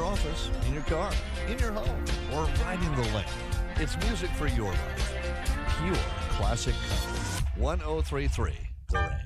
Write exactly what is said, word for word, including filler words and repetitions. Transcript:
your office, in your car, in your home, or riding the lake. It's music for your life. Pure classic country. ten thirty-three The Rain.